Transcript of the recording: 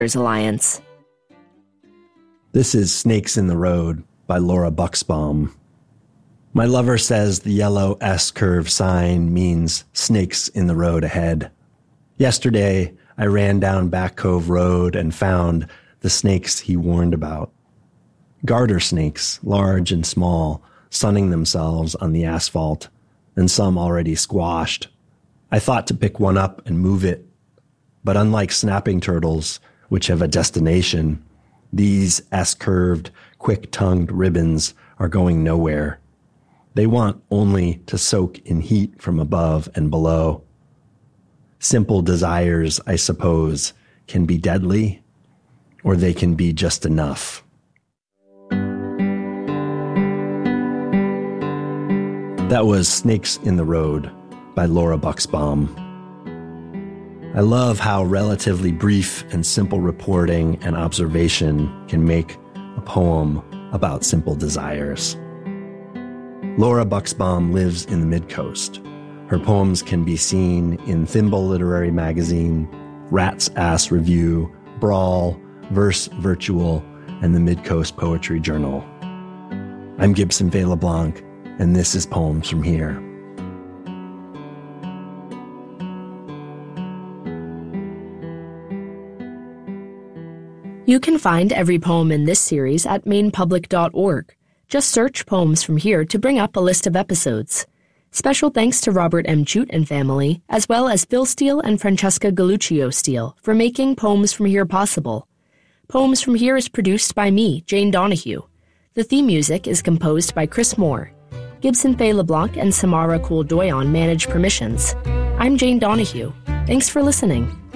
Alliance. This is Snakes in the Road by Laura Buxbaum. My lover says the yellow S-curve sign means snakes in the road ahead. Yesterday, I ran down Back Cove Road and found the snakes he warned about. Garter snakes, large and small, sunning themselves on the asphalt, and some already squashed. I thought to pick one up and move it, but unlike snapping turtles, which have a destination, these S-curved, quick-tongued ribbons are going nowhere. They want only to soak in heat from above and below. Simple desires, I suppose, can be deadly, or they can be just enough. That was Snakes in the Road by Laura Buxbaum. I love how relatively brief and simple reporting and observation can make a poem about simple desires. Laura Buxbaum lives in the Mid-Coast. Her poems can be seen in Thimble Literary Magazine, Rat's Ass Review, Brawl, Verse Virtual, and the Mid-Coast Poetry Journal. I'm Gibson Vela-Blanc, and this is Poems from Here. You can find every poem in this series at mainpublic.org. Just search Poems from Here to bring up a list of episodes. Special thanks to Robert M. Jute and family, as well as Phil Steele and Francesca Galuccio Steele, for making Poems from Here possible. Poems from Here is produced by me, Jane Donahue. The theme music is composed by Chris Moore. Gibson Faye LeBlanc and Samara Kool-Doyon manage permissions. I'm Jane Donahue. Thanks for listening.